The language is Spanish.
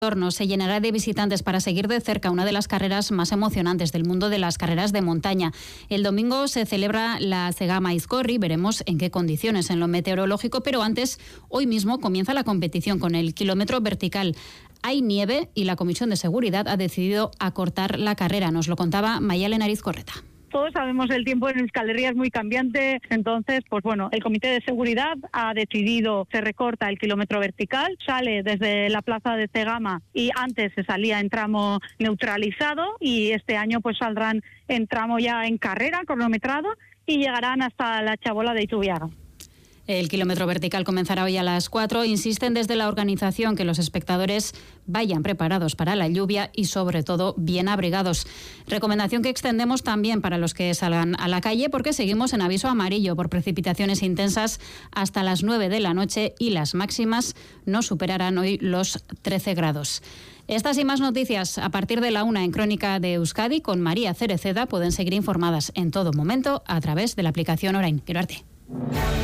Torno se llenará de visitantes para seguir de cerca una de las carreras más emocionantes del mundo de las carreras de montaña. El domingo se celebra la Zegama Aizkorri, veremos en qué condiciones en lo meteorológico, pero antes, hoy mismo comienza la competición con el kilómetro vertical. Hay nieve y la Comisión de Seguridad ha decidido acortar la carrera, nos lo contaba Mayalen Arizcorreta. Todos sabemos el tiempo en Euskal Herria es muy cambiante, entonces, el Comité de Seguridad ha decidido se recorta el kilómetro vertical, sale desde la plaza de Zegama y antes se salía en tramo neutralizado y este año saldrán en tramo ya en carrera, cronometrado, y llegarán hasta la Chabola de Itubiaga. El kilómetro vertical comenzará hoy a las 4. Insisten desde la organización que los espectadores vayan preparados para la lluvia y, sobre todo, bien abrigados. Recomendación que extendemos también para los que salgan a la calle, porque seguimos en aviso amarillo por precipitaciones intensas hasta las 9 de la noche y las máximas no superarán hoy los 13 grados. Estas y más noticias a partir de la 1 en Crónica de Euskadi con María Cereceda pueden seguir informadas en todo momento a través de la aplicación Orain. Quiero arte.